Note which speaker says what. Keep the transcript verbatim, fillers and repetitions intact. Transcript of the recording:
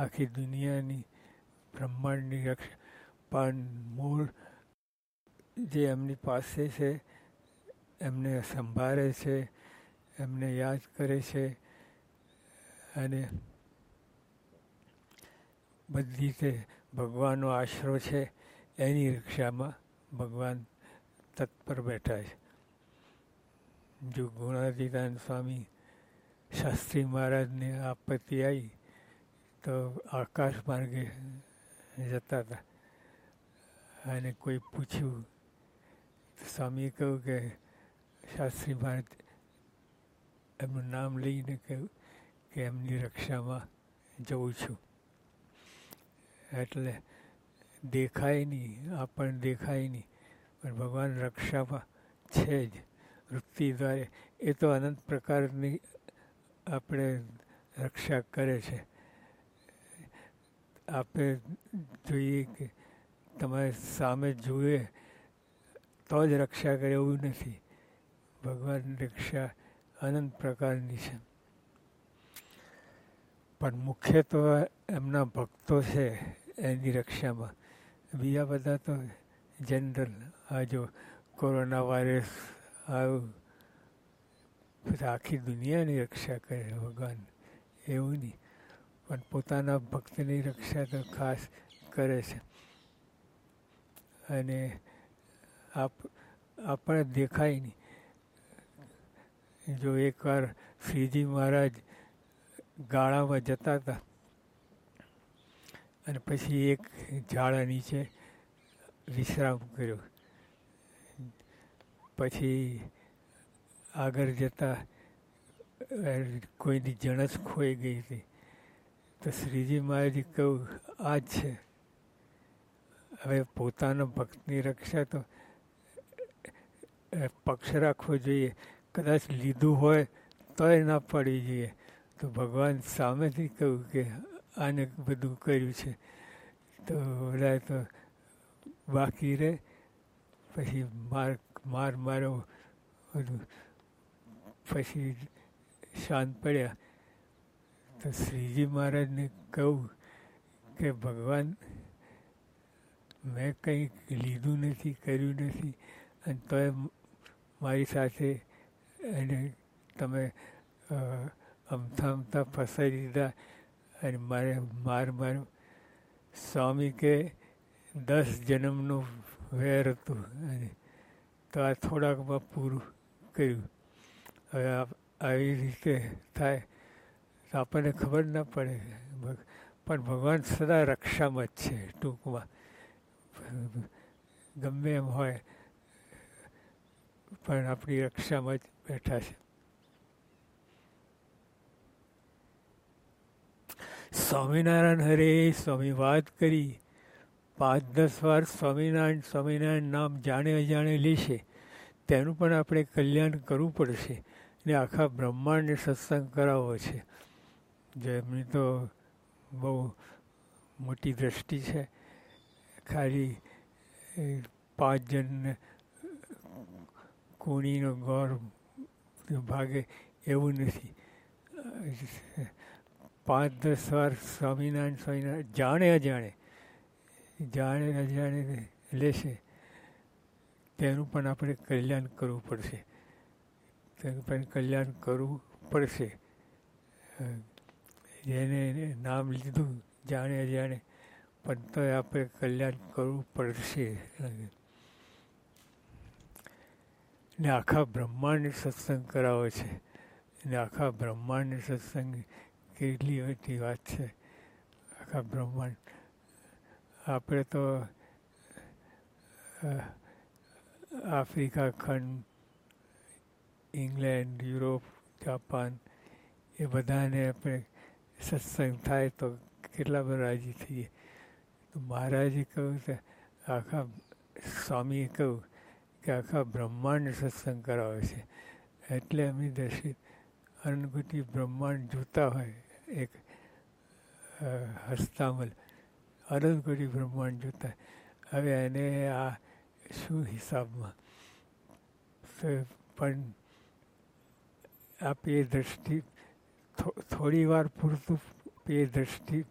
Speaker 1: આખી દુનિયાની બ્રહ્માંડની રક્ષા પણ મૂળ જે એમની પાસે છે એમને સંભાળે છે, એમને યાદ કરે છે અને બધી તે ભગવાનનો આશરો છે એની રક્ષામાં ભગવાન તત્પર બેઠા છે. જો ગુણાતીતાન સ્વામી શાસ્ત્રી મહારાજને આપત્તિ આવી તો આકાશ માર્ગે જતા હતા અને કોઈ પૂછ્યું તો સ્વામીએ કહ્યું કે શાસ્ત્રી મહારાજ એમનું નામ લઈને કહ્યું કે એમની રક્ષામાં જઉં છું. એટલે દેખાય નહીં, આપણને દેખાય નહીં, પણ ભગવાન રક્ષામાં છે જ વૃત્તિ દ્વારા. એ તો અનંત પ્રકારની આપણે રક્ષા કરે છે. આપણે જોઈએ કે તમારે સામે જુએ તો જ રક્ષા કરે એવું નથી. ભગવાન રક્ષા અનંત પ્રકારની છે. પણ મુખ્ય તો એમના ભક્તો છે એની રક્ષામાં. બીજા બધા તો જનરલ. આ જો કોરોના વાયરસ આવ્યું પછી આખી દુનિયાની રક્ષા કરે ભગવાન એવું નહીં, પણ પોતાના ભક્તની રક્ષા તો ખાસ કરે છે. અને આપ આપણે દેખાય નહીં. જો એકવાર શ્રીજી મહારાજ ગાળામાં જતા હતા અને પછી એક ઝાડ નીચે વિશ્રામ કર્યો. પછી આગળ જતા કોઈની જણસ ખોઈ ગઈ હતી તો શ્રીજી મહારાજે કહ્યું આ જ છે. હવે પોતાના ભક્તની રક્ષા તો પક્ષ રાખવો જોઈએ. કદાચ લીધું હોય તોય ના પડવી જોઈએ. તો ભગવાન સામેથી કહ્યું કે આને બધું કર્યું છે તો બધા તો બાકી રહે. પછી માર માર મારો બધું પછી શાંત પડ્યા. તો શ્રીજી મહારાજને કહું કે ભગવાન મેં કંઈક લીધું નથી, કર્યું નથી, અને તોય મારી સાથે એને તમે અમથા અમથા ફસાઈ દીધા અને મારે માર માર્યો. સ્વામી કે દસ જન્મનું વેર હતું અને તો આ થોડાકમાં પૂરું કર્યું. હવે આવી રીતે થાય તો આપણને ખબર ના પડે. પણ ભગવાન સદા રક્ષામાં જ છે. ટૂંકમાં ગમે એમ હોય પણ આપણી રક્ષામાં જ બેઠા છે. સ્વામિનારાયણ હરે સ્વામી વાત કરી. પાંચ દસ વાર સ્વામિનારાયણ સ્વામિનારાયણ નામ જાણે અજાણે લેશે તેનું પણ આપણે કલ્યાણ કરવું પડશે. ને આખા બ્રહ્માંડને સત્સંગ કરાવવો છે. જેમની તો બહુ મોટી દ્રષ્ટિ છે. ખાલી પાંચ જણને કોણીનો ગોર ભાગે એવું નથી. પાંચ દસ વાર સ્વામિનારાયણ સ્વામિનારાયણ જાણે અજાણે જાણે અજાણે લેશે તેનું પણ આપણે કલ્યાણ કરવું પડશે. તેનું પણ કલ્યાણ કરવું પડશે. જેને નામ લીધું જાણે અજાણે પણ તો આપણે કલ્યાણ કરવું પડશે. ને આખા બ્રહ્માંડને સત્સંગ કરાવો છે. ને આખા બ્રહ્માંડને સત્સંગ કેટલી મોટી વાત છે. આખા બ્રહ્માંડ આપણે તો આફ્રિકા ખંડ, ઇંગ્લેન્ડ, યુરોપ, જાપાન એ બધાને આપણે સત્સંગ થાય તો કેટલા બધા રાજી થઈએ. તો મહારાજે કહ્યું કે આખા સ્વામીએ કહ્યું કે આખા બ્રહ્માંડ સત્સંગ કરાવે છે. એટલે એમની દર્શિત અનંતકોટી બ્રહ્માંડ જોતા હોય એક હસ્તામલ અનંતકોટી બ્રહ્માંડ જોતા. હવે એને આ શું હિસાબમાં પણ આ પે દ્રષ્ટિ થોડી વાર પૂરતું પે દ્રષ્ટિ